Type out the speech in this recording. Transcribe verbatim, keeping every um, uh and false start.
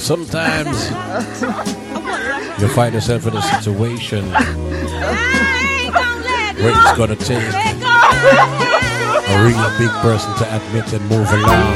Sometimes you find yourself in a situation where it's gonna take a really big person to admit and move along.